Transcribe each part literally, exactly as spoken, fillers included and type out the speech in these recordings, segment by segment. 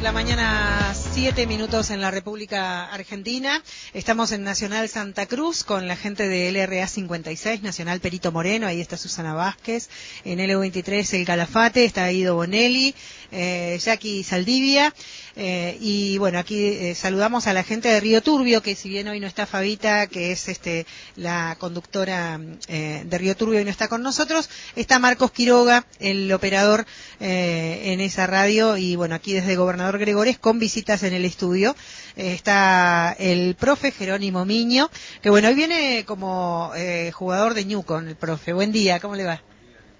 La mañana, siete minutos en la República Argentina. Estamos en Nacional Santa Cruz con la gente de L R A cincuenta y seis, Nacional Perito Moreno, ahí está Susana Vázquez. En L veintitrés El Calafate, está Ido Bonelli, eh, Jackie Saldivia. Eh, y bueno, aquí eh, saludamos a la gente de Río Turbio, que si bien hoy no está Fabita, que es este la conductora eh, de Río Turbio y no está con nosotros, está Marcos Quiroga, el operador eh, en esa radio, y bueno, aquí desde Gobernador Gregores con visitas en el estudio. Eh, está el profe Jerónimo Miño, que bueno, hoy viene como eh, jugador de Newcom, el profe. Buen día, ¿cómo le va?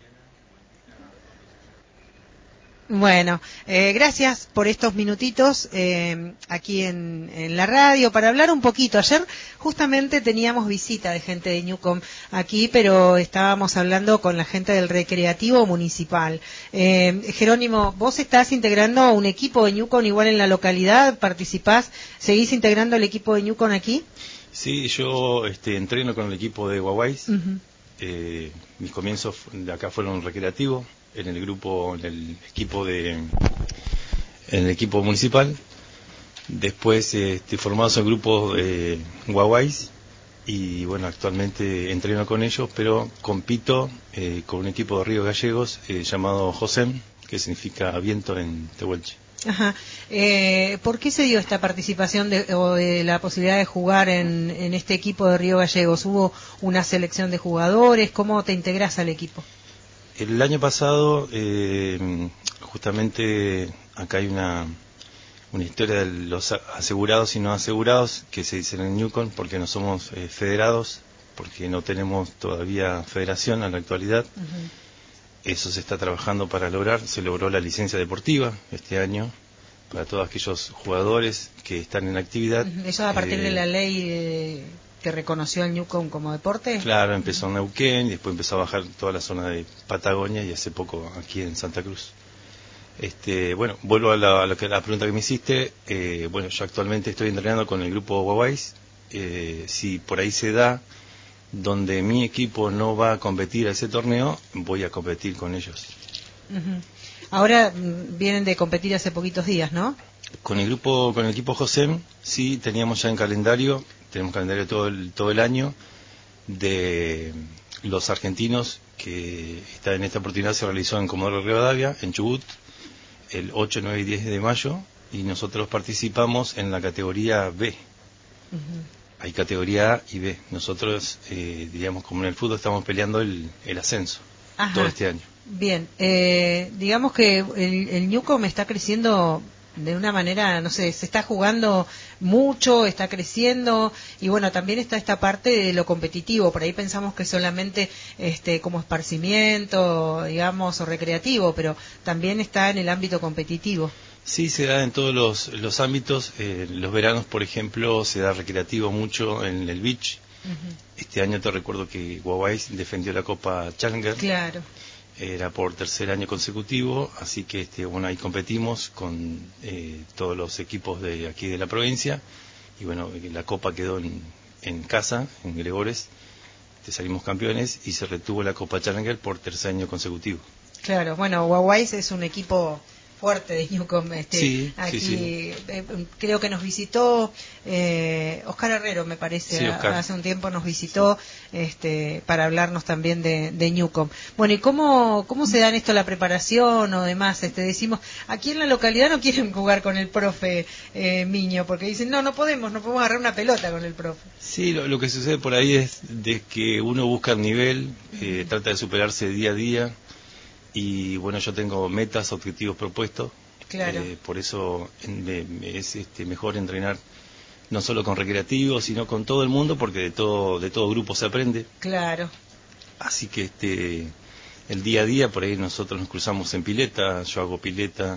Bueno, eh, gracias por estos minutitos eh, aquí en, en la radio para hablar un poquito. Ayer justamente teníamos visita de gente de Newcom aquí, pero estábamos hablando con la gente del Recreativo Municipal. Eh, Jerónimo, vos estás integrando un equipo de Newcom igual en la localidad, participás, ¿seguís integrando el equipo de Newcom aquí? Sí, yo este, entreno con el equipo de Guaguais. Uh-huh. eh, mis comienzos de acá fueron recreativos, en el grupo, en el equipo de, en el equipo municipal. Después este, formados en grupos de Guaguais, y bueno, actualmente entreno con ellos, pero compito eh, con un equipo de Río Gallegos eh, llamado Josem, que significa viento en tehuelche. Ajá. Eh, ¿Por qué se dio esta participación de, o de la posibilidad de jugar en, en este equipo de Río Gallegos? ¿Hubo una selección de jugadores? ¿Cómo te integras al equipo? El año pasado, eh, justamente acá hay una, una historia de los asegurados y no asegurados que se dicen en Newcom, porque no somos eh, federados, porque no tenemos todavía federación en la actualidad. Uh-huh. Eso se está trabajando para lograr. Se logró la licencia deportiva este año para todos aquellos jugadores que están en actividad. Uh-huh. ¿Eso a partir eh, de la ley eh, que reconoció el Newcom como deporte? Claro, empezó en Neuquén y después empezó a bajar toda la zona de Patagonia y hace poco aquí en Santa Cruz. Este, bueno, vuelvo a la, a la, a la pregunta que me hiciste. Eh, bueno, yo actualmente estoy entrenando con el grupo Guaguais. Eh, si por ahí se da, donde mi equipo no va a competir a ese torneo, voy a competir con ellos. Uh-huh. Ahora mm, vienen de competir hace poquitos días, ¿no? Con el grupo, con el equipo Josem, sí, teníamos ya en calendario, tenemos calendario todo el, todo el año, de los argentinos, que está en esta oportunidad se realizó en Comodoro Rivadavia, en Chubut, el ocho, nueve y diez de mayo, y nosotros participamos en la categoría B. Uh-huh. Hay categoría A y B. Nosotros, eh, diríamos, como en el fútbol, estamos peleando el, el ascenso. Ajá. Todo este año. Bien, eh, digamos que el, el Newcom está creciendo de una manera, no sé, se está jugando mucho, está creciendo, y bueno, también está esta parte de lo competitivo. Por ahí pensamos que solamente este como esparcimiento, digamos, o recreativo, pero también está en el ámbito competitivo. Sí, se da en todos los, los ámbitos. Eh, los veranos, por ejemplo, se da recreativo mucho en el beach. Uh-huh. Este año te recuerdo que Guaguais defendió la Copa Challenger. Claro. Era por tercer año consecutivo, así que este, bueno, ahí competimos con eh, todos los equipos de aquí de la provincia, y bueno, la Copa quedó en, en casa, en Gregores, este, salimos campeones y se retuvo la Copa Challenger por tercer año consecutivo. Claro, bueno, Guaguais es un equipo fuerte de Newcom, este, sí, aquí sí, sí. Eh, creo que nos visitó eh, Oscar Herrero, me parece, sí, Oscar. hace un tiempo nos visitó este, para hablarnos también de, de Newcom. Bueno, ¿y cómo cómo se dan esto, la preparación o demás? Este, decimos, aquí en la localidad no quieren jugar con el profe eh, Miño, porque dicen, no, no podemos, no podemos agarrar una pelota con el profe. Sí, lo, lo que sucede por ahí es de que uno busca el nivel, eh, trata de superarse día a día. Y bueno, yo tengo metas, objetivos propuestos. Claro. Eh, por eso me, me es este, mejor entrenar no solo con recreativos, sino con todo el mundo, porque de todo de todo grupo se aprende. Claro. Así que este el día a día, por ahí nosotros nos cruzamos en pileta. Yo hago pileta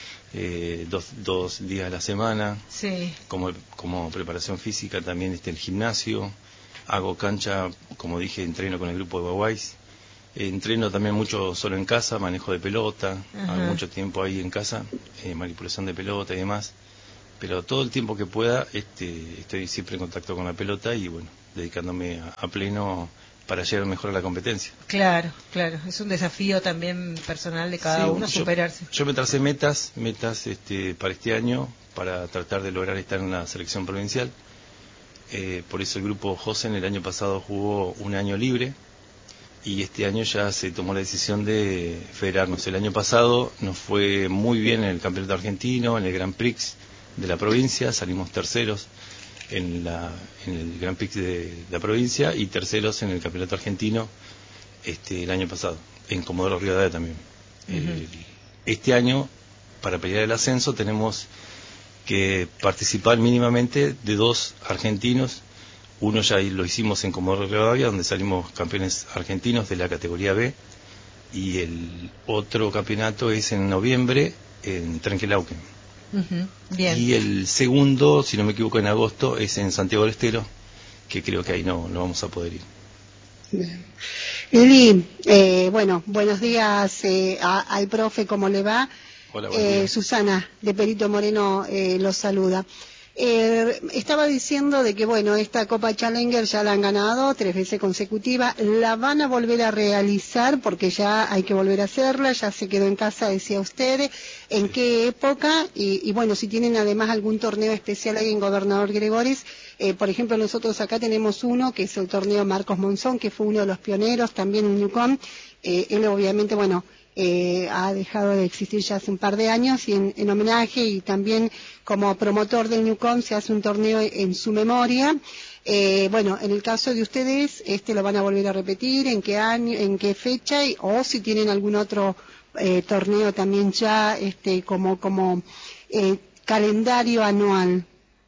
eh, dos, dos días a la semana. Sí. Como, como preparación física también este el gimnasio. Hago cancha, como dije, entreno con el grupo de Guaguais. Entreno también mucho solo en casa, manejo de pelota, uh-huh. Hago mucho tiempo ahí en casa, eh, manipulación de pelota y demás, pero todo el tiempo que pueda este, estoy siempre en contacto con la pelota y bueno, dedicándome a, a pleno para llegar mejor a la competencia. Claro, claro, es un desafío también personal de cada Sí, uno yo, superarse. Yo me tracé metas, metas este, para este año, para tratar de lograr estar en la selección provincial. Eh, por eso el grupo Josen el año pasado jugó un año libre y este año ya se tomó la decisión de federarnos. El año pasado nos fue muy bien en el campeonato argentino, en el Grand Prix de la provincia, salimos terceros en, la, en el Grand Prix de la provincia y terceros en el campeonato argentino este, el año pasado, en Comodoro Rivadavia también. Uh-huh. eh, este año, para pelear el ascenso, tenemos que participar mínimamente de dos argentinos. Uno ya lo hicimos en Comodoro Rivadavia, donde salimos campeones argentinos de la categoría B, y el otro campeonato es en noviembre en Trenquelauquen. Uh-huh. Bien. Y el segundo, si no me equivoco, en agosto es en Santiago del Estero, que creo que ahí no, no vamos a poder ir. Bien. Eli, eh, bueno, buenos días eh, a, al profe, ¿cómo le va? Hola, buen eh, día. Susana, de Perito Moreno, eh, los saluda. Eh, estaba diciendo de que, bueno, esta Copa Challenger ya la han ganado tres veces consecutiva, la van a volver a realizar porque ya hay que volver a hacerla, ya se quedó en casa, decía usted, ¿en sí. qué época? Y, y bueno, si tienen además algún torneo especial ahí en Gobernador Gregores, eh, por ejemplo, nosotros acá tenemos uno que es el torneo Marcos Monzón, que fue uno de los pioneros, también en Newcom, eh, él obviamente, bueno, Eh, ha dejado de existir ya hace un par de años y en, en homenaje y también como promotor del Newcom se hace un torneo en su memoria. Eh, bueno, en el caso de ustedes, este lo van a volver a repetir, en qué año, en qué fecha y, o si tienen algún otro eh, torneo también ya este como como eh, calendario anual.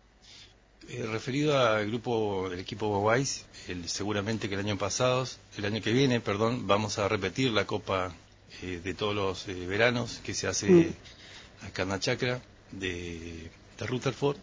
Eh, referido al grupo del equipo Guaguais, el, seguramente que el año pasado, el año que viene, perdón, vamos a repetir la Copa eh, de todos los eh, veranos que se hace mm. acá en la Chacra de, de Rutherford,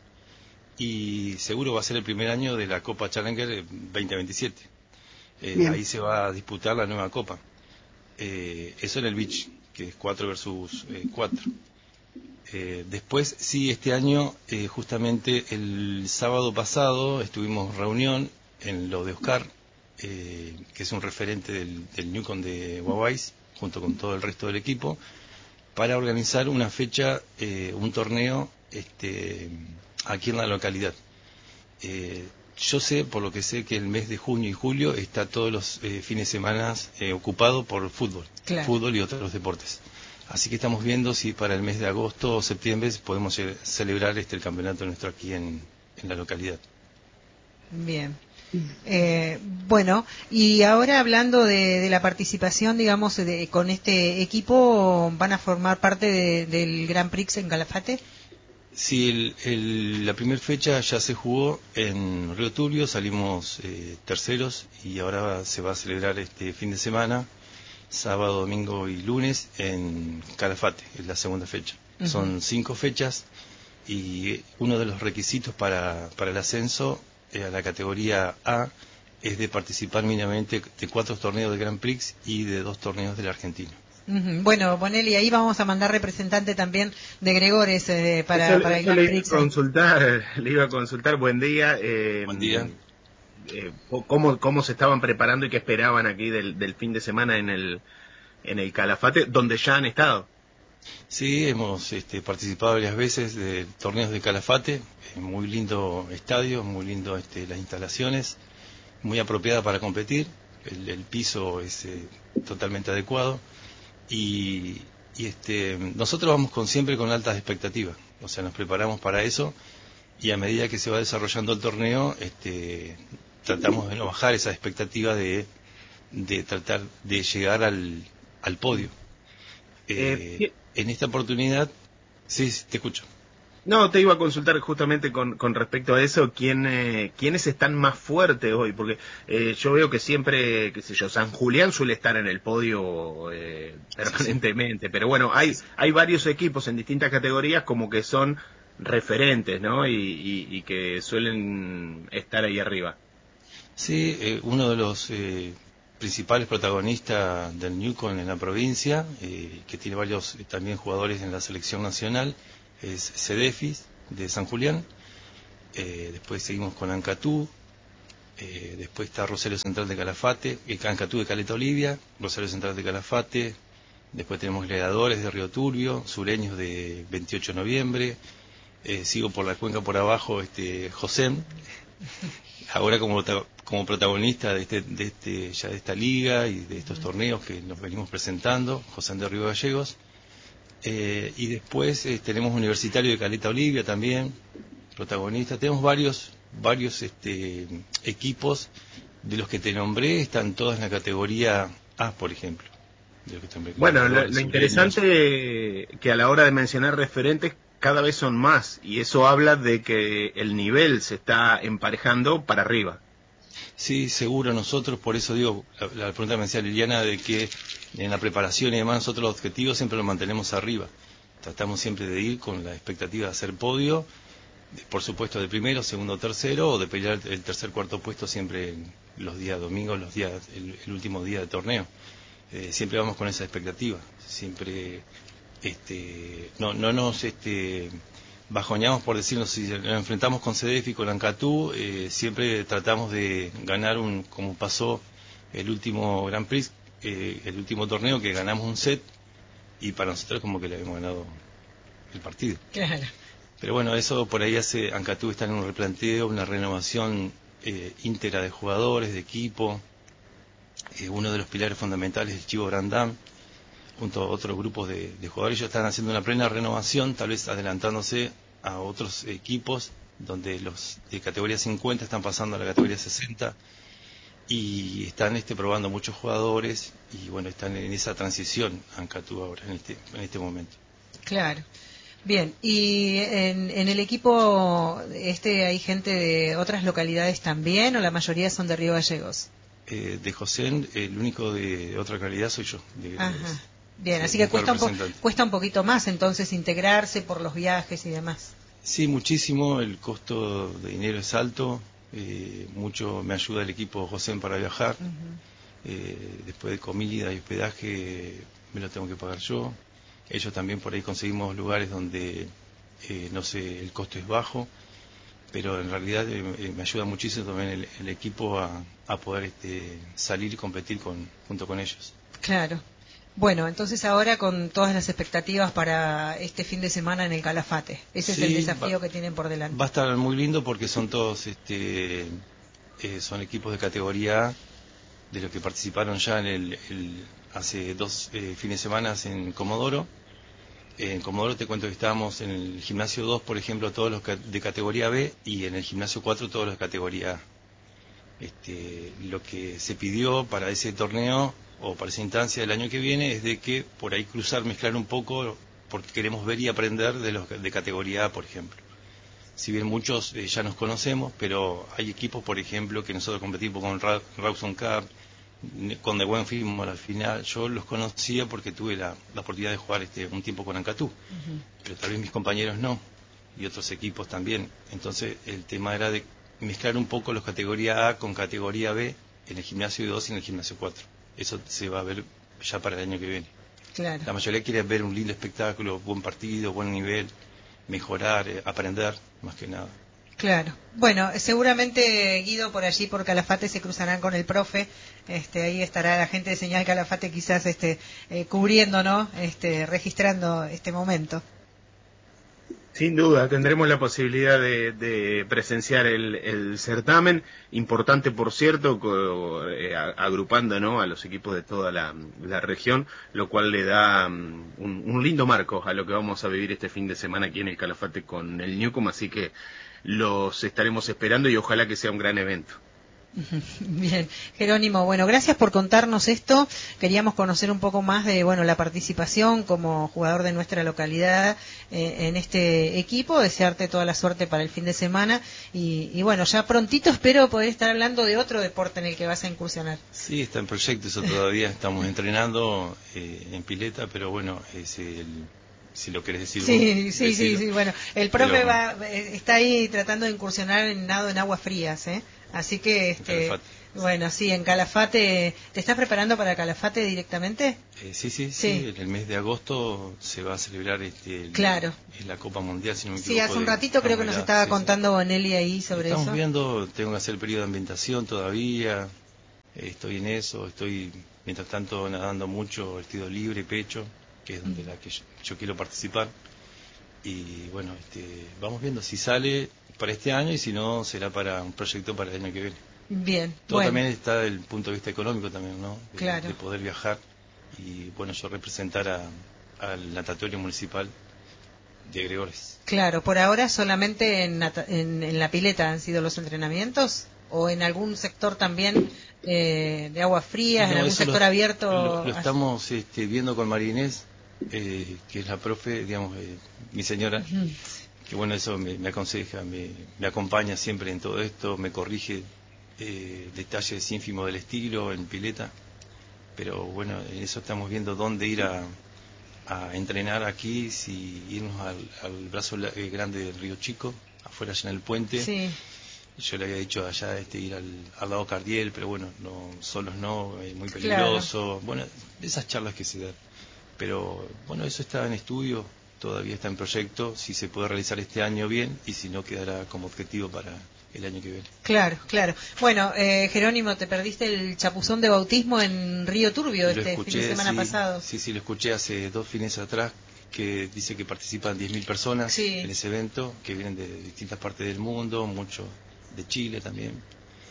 y seguro va a ser el primer año de la Copa Challenger veinte veintisiete. Eh, ahí se va a disputar la nueva Copa. Eh, eso en el beach, que es cuatro versus cuatro. Eh, después, sí, este año, eh, justamente el sábado pasado, estuvimos reunión en lo de Oscar, eh, que es un referente del, del Newcom de Guaguais, junto con todo el resto del equipo, para organizar una fecha, eh, un torneo este, aquí en la localidad. Eh, yo sé, por lo que sé, que el mes de junio y julio está todos los eh, fines de semana eh, ocupado por fútbol, claro. fútbol y otros deportes. Así que estamos viendo si para el mes de agosto o septiembre podemos celebrar este el campeonato nuestro aquí en, en la localidad. Bien. Eh, bueno, y ahora hablando de, de la participación, digamos, de, con este equipo, ¿van a formar parte de, del Grand Prix en Calafate? Sí, el, el, la primera fecha ya se jugó en Río Turbio, salimos eh, terceros y ahora se va a celebrar este fin de semana, sábado, domingo y lunes en Calafate, es la segunda fecha. Uh-huh. Son cinco fechas y uno de los requisitos para, para el ascenso eh, a la categoría A es de participar mínimamente de cuatro torneos de Grand Prix y de dos torneos del argentino. Uh-huh. Bueno, Bonelli, ahí vamos a mandar representante también de Gregores eh, para, eso, para el eso Grand le Prix. Iba a consultar, le iba a consultar, buen día. Eh, buen día. Eh, ¿cómo, ¿Cómo se estaban preparando y qué esperaban aquí del, del fin de semana en el en el Calafate, donde ya han estado? Sí, hemos este, participado varias veces de torneos de Calafate, muy lindo estadio, muy lindo este, las instalaciones, muy apropiada para competir, el, el piso es eh, totalmente adecuado y, y este, nosotros vamos con siempre con altas expectativas, o sea, nos preparamos para eso y a medida que se va desarrollando el torneo, este, tratamos de no bajar esa expectativa de, de tratar de llegar al, al podio. Eh, eh, en esta oportunidad, sí, te escucho. No, te iba a consultar justamente con, con respecto a eso, ¿quién, eh, quiénes están más fuertes hoy, porque eh, yo veo que siempre, qué sé yo, San Julián suele estar en el podio eh, permanentemente, sí, sí. Pero bueno, hay, hay varios equipos en distintas categorías como que son referentes, ¿no? Y, y, y que suelen estar ahí arriba. Sí, eh, uno de los eh, principales protagonistas del Newcom en la provincia, eh, que tiene varios eh, también jugadores en la selección nacional, es Cedefis de San Julián. Eh, después seguimos con Ancatú, Eh, después está Rosario Central de Calafate, eh, Ancatú de Caleta Olivia, Rosario Central de Calafate. Después tenemos Gladiadores de Río Turbio, Sureños de veintiocho de noviembre. Eh, sigo por la cuenca por abajo, este Josén, ahora como, como protagonista de este, de este, ya de esta liga y de estos torneos que nos venimos presentando, Josén de Río Gallegos. Eh, y después eh, tenemos Universitario de Caleta Olivia también, protagonista. Tenemos varios, varios este, equipos de los que te nombré, están todos en la categoría A, por ejemplo. De los que te nombré, bueno, lo, lo interesante que a la hora de mencionar referentes cada vez son más, y eso habla de que el nivel se está emparejando para arriba. Sí, seguro. Nosotros, por eso digo, la, la pregunta que me decía Liliana, de que en la preparación y demás, nosotros los objetivos siempre los mantenemos arriba. Tratamos siempre de ir con la expectativa de hacer podio, de, por supuesto de primero, segundo, tercero, o de pelear el tercer, cuarto puesto siempre en los días domingos, los días, el, el último día de torneo. Eh, siempre vamos con esa expectativa, siempre este, no, no nos este, bajoñamos, por decirlo, si nos enfrentamos con Cedef y con Ancatú, eh, siempre tratamos de ganar un, como pasó el último Grand Prix, eh, el último torneo, que ganamos un set, y para nosotros como que le habíamos ganado el partido. Claro. Pero bueno, eso por ahí hace, Ancatú está en un replanteo, una renovación eh, íntegra de jugadores, de equipo. Eh, uno de los pilares fundamentales es el Chivo Brandán, junto a otros grupos de, de jugadores. Ellos están haciendo una plena renovación, tal vez adelantándose a otros equipos, donde los de categoría cincuenta están pasando a la categoría sesenta, y están este, probando muchos jugadores, y bueno, están en esa transición Ancatú ahora, en este, en este momento. Claro. Bien, y en, en el equipo este hay gente de otras localidades también, o la mayoría son de Río Gallegos. Eh, de José, el único de otra calidad soy yo. De, Ajá. Bien, sí, así que cuesta un, po cuesta un poquito más entonces integrarse por los viajes y demás. Sí, muchísimo, el costo de dinero es alto, eh, mucho me ayuda el equipo José para viajar, uh-huh. eh, después de comida y hospedaje me lo tengo que pagar yo. Ellos también por ahí conseguimos lugares donde, eh, no sé, el costo es bajo, pero en realidad eh, me ayuda muchísimo también el, el equipo a, a poder este, salir y competir con, junto con ellos. Claro. Bueno, entonces ahora con todas las expectativas para este fin de semana en el Calafate. Ese sí, es el desafío va, que tienen por delante. Va a estar muy lindo porque son todos, este, eh, son equipos de categoría A, de los que participaron ya en el, el hace dos eh, fines de semana en Comodoro. En Comodoro te cuento que estábamos en el gimnasio dos, por ejemplo, todos los de categoría B, y en el gimnasio cuatro todos los de categoría A. Este, lo que se pidió para ese torneo o para esa instancia del año que viene es de que por ahí cruzar, mezclar un poco, porque queremos ver y aprender de los de categoría A, por ejemplo. Si bien muchos eh, ya nos conocemos, pero hay equipos, por ejemplo, que nosotros competimos con Ra Rawson Cup, con The Buen Film al final. Yo los conocía porque tuve la, la oportunidad de jugar este un tiempo con Ancatú, uh-huh. pero tal vez mis compañeros no, y otros equipos también. Entonces el tema era de mezclar un poco los categoría A con categoría B en el gimnasio dos y en el gimnasio cuatro. Eso se va a ver ya para el año que viene. Claro. La mayoría quiere ver un lindo espectáculo, buen partido, buen nivel, mejorar, eh, aprender, más que nada. Claro. Bueno, seguramente Guido por allí por Calafate se cruzarán con el profe. Este, ahí estará la gente de Señal Calafate quizás este, eh, cubriendo, ¿no? Este, registrando este momento. Sin duda, tendremos la posibilidad de, de presenciar el, el certamen, importante por cierto, co, eh, agrupando, ¿no?, a los equipos de toda la, la región, lo cual le da um, un, un lindo marco a lo que vamos a vivir este fin de semana aquí en el Calafate con el Newcom, así que los estaremos esperando y ojalá que sea un gran evento. Bien, Jerónimo, bueno, gracias por contarnos esto. Queríamos conocer un poco más de, bueno, la participación como jugador de nuestra localidad eh, en este equipo. Desearte toda la suerte para el fin de semana y, y bueno, ya prontito espero poder estar hablando de otro deporte en el que vas a incursionar. Sí, está en proyecto, eso todavía estamos entrenando eh, en pileta, pero bueno, es el... si lo querés decir. Sí, vos, sí, decirlo. sí, sí, bueno, el profe pero, va, está ahí tratando de incursionar en nado en aguas frías, ¿eh? Así que este, Bueno, sí, en Calafate, ¿te estás preparando para Calafate directamente? Eh, sí, sí, sí, Sí. en el mes de agosto se va a celebrar este, el- Claro. es la Copa Mundial, si no me Sí, equivoco. hace un de ratito creo que nos Armagedá, estaba sí, sí. contando Bonelli ahí sobre Estamos eso. viendo, tengo que hacer el periodo de ambientación todavía, eh, estoy en eso, estoy mientras tanto nadando mucho, vestido libre, pecho, que es donde Mm. la que yo, yo quiero participar. Y bueno, este, vamos viendo si sale para este año y si no será para un proyecto para el año que viene. Bien, Todo bueno, también está el punto de vista económico también, ¿no? De, Claro. de poder viajar y bueno, yo representar a, al natatorio municipal de Gregores. claro, por ahora solamente en, nata- en, en la pileta han sido los entrenamientos o en algún sector también eh, de aguas frías, en No, algún eso sector lo, abierto. Lo, lo estamos este, viendo con María Inés, eh, que es la profe, digamos, eh, mi señora, Ujú. que bueno, eso me, me aconseja, me, me acompaña siempre en todo esto, me corrige eh, detalles ínfimos del estilo en pileta, pero bueno, en eso estamos viendo dónde ir a, a entrenar aquí, si irnos al, al brazo la- eh, grande del Río Chico, afuera allá en el puente. Sí, Yo le había dicho allá este, ir al, al lado Cardiel, pero bueno, no solos no, es muy Claro. peligroso. Bueno, de esas charlas que se dan. Pero bueno, eso está en estudio, todavía está en proyecto, si se puede realizar este año bien y si no quedará como objetivo para el año que viene. claro, claro. Bueno, eh, Jerónimo, te perdiste el chapuzón de bautismo en Río Turbio Lo este fin de semana sí, pasado. sí, sí, lo escuché hace dos fines atrás, que dice que participan diez mil personas Sí. en ese evento, que vienen de distintas partes del mundo, muchos de Chile también.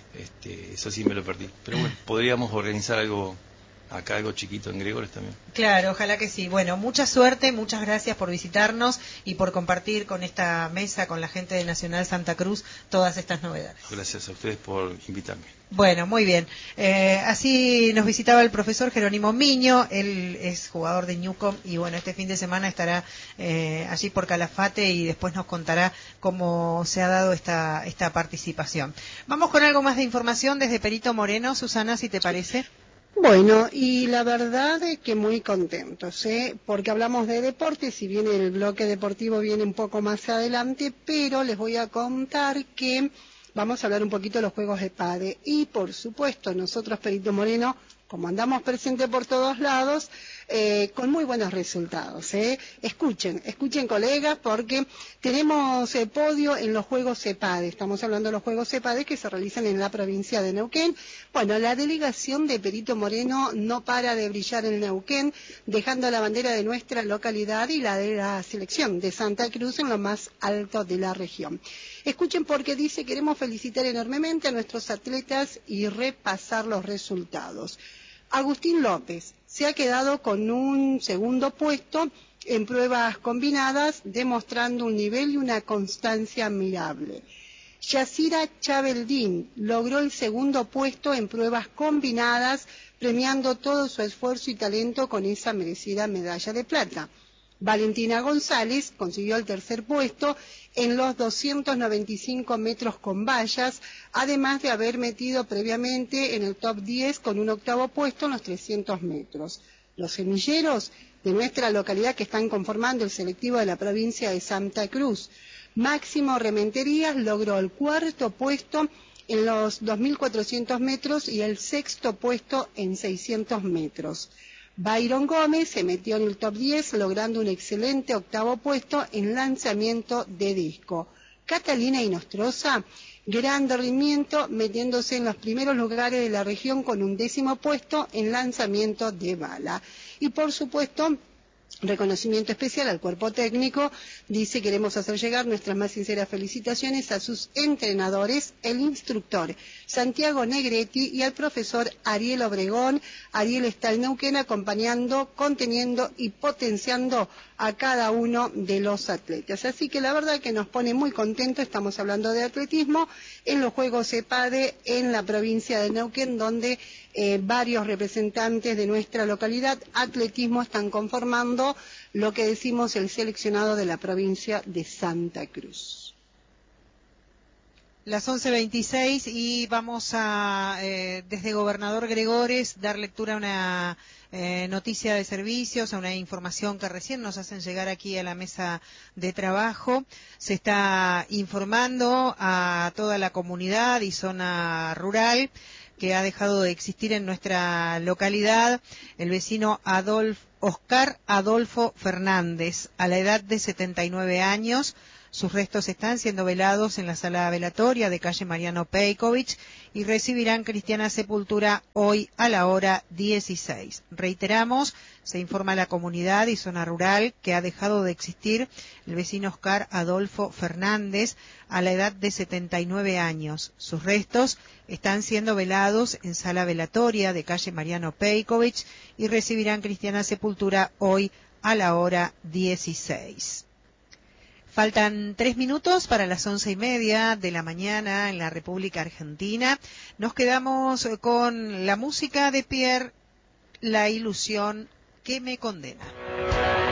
Este, eso sí me lo perdí. Pero bueno, podríamos organizar algo acá, algo chiquito en Gregores también. Claro, ojalá que sí. Bueno, mucha suerte, muchas gracias por visitarnos y por compartir con esta mesa, con la gente de Nacional Santa Cruz, todas estas novedades. Gracias a ustedes por invitarme. Bueno, muy bien. Eh, así nos visitaba el profesor Jerónimo Miño, él es jugador de Newcom y bueno, este fin de semana estará eh, allí por Calafate y después nos contará cómo se ha dado esta, esta participación. Vamos con algo más de información desde Perito Moreno, Susana, si te parece. Bueno, y la verdad es que muy contentos, ¿eh? Porque hablamos de deporte, si bien el bloque deportivo viene un poco más adelante, pero les voy a contar que vamos a hablar un poquito de los juegos de padre. Y por supuesto, nosotros, Perito Moreno, como andamos presentes por todos lados, eh, con muy buenos resultados, ¿eh? Escuchen, escuchen colegas, porque tenemos eh, podio en los Juegos CEPADE. Estamos hablando de los Juegos CEPADE que se realizan en la provincia de Neuquén. Bueno, la delegación de Perito Moreno no para de brillar en Neuquén, dejando la bandera de nuestra localidad y la de la selección de Santa Cruz en lo más alto de la región. Escuchen porque dice: queremos felicitar enormemente a nuestros atletas y repasar los resultados. Agustín López se ha quedado con un segundo puesto en pruebas combinadas, demostrando un nivel y una constancia admirable. Yacira Chabeldín logró el segundo puesto en pruebas combinadas, premiando todo su esfuerzo y talento con esa merecida medalla de plata. Valentina González consiguió el tercer puesto en los doscientos noventa y cinco metros con vallas, además de haber metido previamente en el top diez con un octavo puesto en los trescientos metros. Los semilleros de nuestra localidad que están conformando el selectivo de la provincia de Santa Cruz. Máximo Rementerías logró el cuarto puesto en los dos mil cuatrocientos metros y el sexto puesto en seiscientos metros. Byron Gómez se metió en el top diez, logrando un excelente octavo puesto en lanzamiento de disco. Catalina Inostroza, gran rendimiento, metiéndose en los primeros lugares de la región con un décimo puesto en lanzamiento de bala. Y por supuesto, reconocimiento especial al cuerpo técnico. Dice: queremos hacer llegar nuestras más sinceras felicitaciones a sus entrenadores, el instructor Santiago Negretti y al profesor Ariel Obregón. Ariel está en Neuquén acompañando, conteniendo y potenciando a cada uno de los atletas. Así que la verdad que nos pone muy contentos. Estamos hablando de atletismo en los Juegos CEPADE en la provincia de Neuquén, donde eh, varios representantes de nuestra localidad atletismo están conformando lo que decimos el seleccionado de la provincia de Santa Cruz. Las once veintiséis y vamos a, eh, desde Gobernador Gregores, dar lectura a una eh, noticia de servicios, a una información que recién nos hacen llegar aquí a la mesa de trabajo. Se está informando a toda la comunidad y zona rural que ha dejado de existir en nuestra localidad, el vecino Adolfo, Oscar Adolfo Fernández, a la edad de setenta y nueve años. Sus restos están siendo velados en la sala velatoria de calle Mariano Pejković y recibirán cristiana sepultura hoy a la hora dieciséis. Reiteramos, se informa a la comunidad y zona rural que ha dejado de existir el vecino Oscar Adolfo Fernández a la edad de setenta y nueve años. Sus restos están siendo velados en sala velatoria de calle Mariano Pejković y recibirán cristiana sepultura hoy a la hora dieciséis. Faltan tres minutos para las once y media de la mañana en la República Argentina. Nos quedamos con la música de Pierre, La ilusión que me condena.